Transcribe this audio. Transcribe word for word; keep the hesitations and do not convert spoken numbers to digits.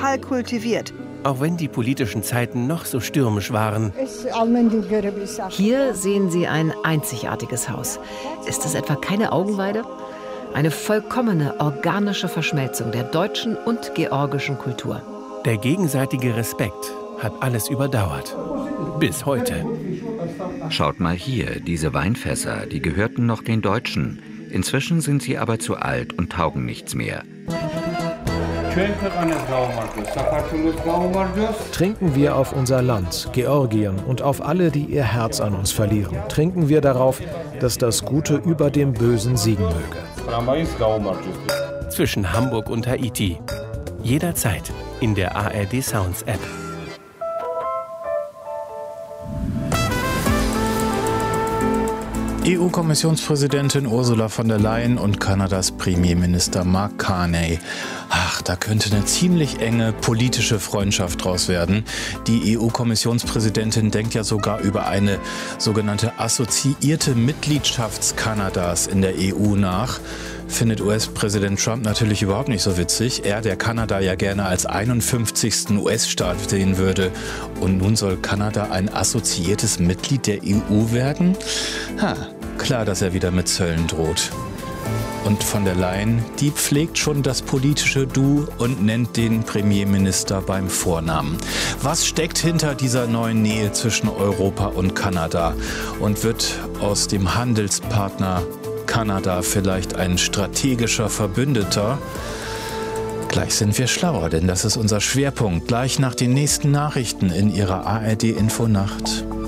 Fall kultiviert. Auch wenn die politischen Zeiten noch so stürmisch waren. Hier sehen Sie ein einzigartiges Haus. Ist es etwa keine Augenweide? Eine vollkommene organische Verschmelzung der deutschen und georgischen Kultur. Der gegenseitige Respekt hat alles überdauert. Bis heute. Schaut mal hier, diese Weinfässer, die gehörten noch den Deutschen. Inzwischen sind sie aber zu alt und taugen nichts mehr. Trinken wir auf unser Land, Georgien, und auf alle, die ihr Herz an uns verlieren. Trinken wir darauf, dass das Gute über dem Bösen siegen möge. Zwischen Hamburg und Haiti. Jederzeit in der A R D Sounds App. E U-Kommissionspräsidentin Ursula von der Leyen und Kanadas Premierminister Mark Carney. Ach, da könnte eine ziemlich enge politische Freundschaft draus werden. Die E U-Kommissionspräsidentin denkt ja sogar über eine sogenannte assoziierte Mitgliedschaft Kanadas in der E U nach. Findet U S-Präsident Trump natürlich überhaupt nicht so witzig. Er, der Kanada ja gerne als einundfünfzigsten U S-Staat sehen würde. Und nun soll Kanada ein assoziiertes Mitglied der E U werden? Ha, klar, dass er wieder mit Zöllen droht. Und von der Leyen, die pflegt schon das politische Du und nennt den Premierminister beim Vornamen. Was steckt hinter dieser neuen Nähe zwischen Europa und Kanada? Und wird aus dem Handelspartner Kanada vielleicht ein strategischer Verbündeter? Gleich sind wir schlauer, denn das ist unser Schwerpunkt. Gleich nach den nächsten Nachrichten in Ihrer A R D Infonacht.